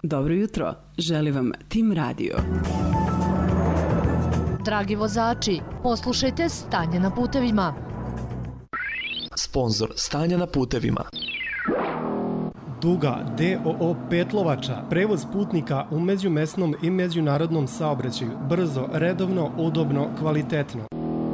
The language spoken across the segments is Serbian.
Dobro jutro, želi vam Tim Radio. Dragi vozači, poslušajte Stanje na putevima. Sponzor Stanja na putevima. Duga DOO Petlovača, prevoz putnika u međumesnom i međunarodnom saobraćaju, brzo, redovno, udobno, kvalitetno.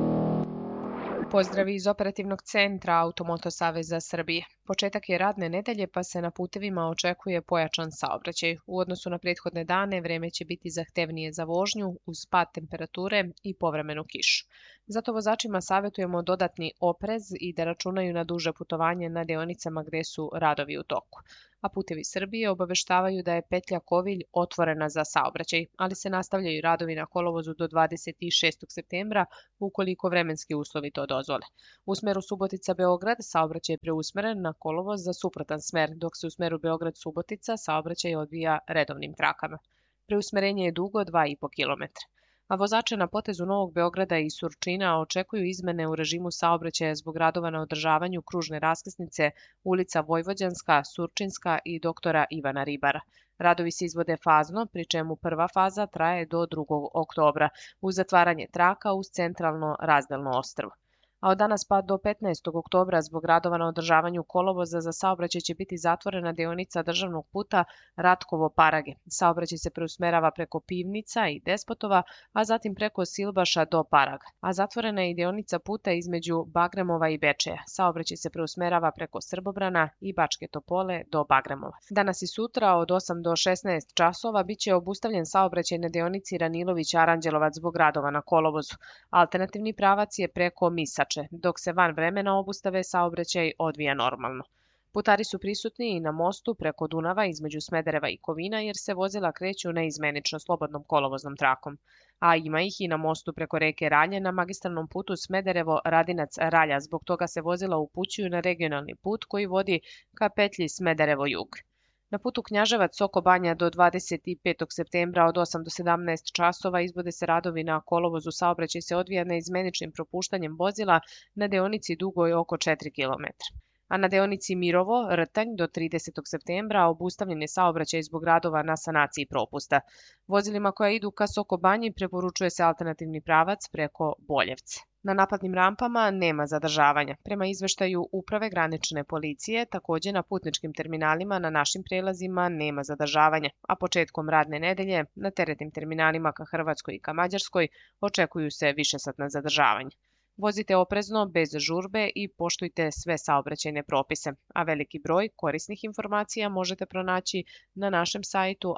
Pozdravi iz operativnog centra Automoto Saveza Srbije. Početak je radne nedelje pa se na putevima očekuje pojačan saobraćaj. U odnosu na prethodne dane vreme će biti zahtevnije za vožnju uz pad temperature i povremenu kišu. Zato vozačima savjetujemo dodatni oprez i da računaju na duže putovanje na deonicama gde su radovi u toku. A Putevi Srbije obaveštavaju da je petlja Kovilj otvorena za saobraćaj, ali se nastavljaju radovi na kolovozu do 26. septembra ukoliko vremenski uslovi to dozvole. U smeru Subotica-Beograd saobraćaj je preusmeren na kolovoz za suprotan smer, dok se u smeru Beograd-Subotica saobraćaj odvija redovnim trakama. Preusmerenje je dugo 2,5 km. A vozače na potezu Novog Beograda i Surčina očekuju izmene u režimu saobraćaja zbog radova na održavanju kružne raskrsnice ulica Vojvođanska, Surčinska i doktora Ivana Ribara. Radovi se izvode fazno, pri čemu prva faza traje do 2. oktobra, uz zatvaranje traka uz centralno razdelno ostrvo. A od danas pa do 15. oktobra zbog radova na održavanju kolovoza za saobraćaj će biti zatvorena deonica državnog puta Ratkovo-Parage. Saobraćaj se preusmerava preko Pivnica i Despotova, a zatim preko Silbaša do Paraga. A zatvorena je i deonica puta između Bagremova i Bečeja. Saobraćaj se preusmerava preko Srbobrana i Bačke Topole do Bagremova. Danas i sutra od 8 do 16 časova biće obustavljen saobraćaj na deonici Ranilović-Aranđelovac zbog radova na kolovozu. Alternativni pravac je preko Misača, dok se van vremena obustave saobraćaj odvija normalno. Putari su prisutni i na mostu preko Dunava između Smedereva i Kovina jer se vozila kreću neizmenično slobodnom kolovoznom trakom. A ima ih i na mostu preko reke Ralje na magistralnom putu Smederevo-Radinac-Ralja, zbog toga se vozila upućuju na regionalni put koji vodi ka petlji Smederevo-Jug. Na putu Knjaževac-Soko Banja do 25. septembra od 8 do 17 časova izvode se radovi na kolovozu. Saobraćaj se odvija neizmeničnim propuštanjem vozila na deonici dugoj oko 4 km. A na deonici Mirovo-Rtanj do 30. septembra obustavljen je saobraćaj zbog radova na sanaciji propusta. Vozilima koja idu ka Soko Banji preporučuje se alternativni pravac preko Boljevca. Na naplatnim rampama nema zadržavanja. Prema izveštaju Uprave granične policije, takođe na putničkim terminalima na našim prelazima nema zadržavanja, a početkom radne nedelje na teretnim terminalima ka Hrvatskoj i ka Mađarskoj očekuju se višesatna zadržavanja. Vozite oprezno, bez žurbe i poštujte sve saobraćajne propise, a veliki broj korisnih informacija možete pronaći na našem sajtu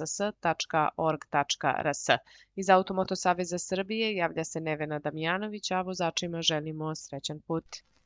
amss.org.rs. Iz Automoto Saveza Srbije javlja se Nevena Damjanović, a vozačima želimo srećan put.